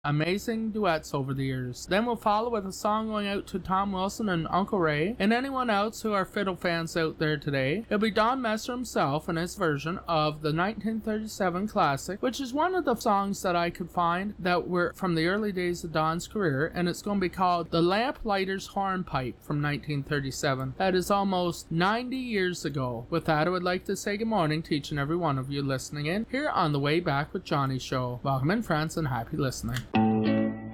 amazing duets over the years. Then we'll follow with a song going out to Tom Wilson and Uncle Ray, and anyone else who are fiddle fans out there today. It'll be Don Messer himself and his version of the 1937 classic, which is one of the songs that I could find that were from the early days of Don's career, and it's going to be called The Lamplighter's Hornpipe from 1937. That is almost 90 years ago. With that, I would like to say good morning to each and every one of you listening in here on the Way Back with Johnny show. Welcome in, friends, and happy listening.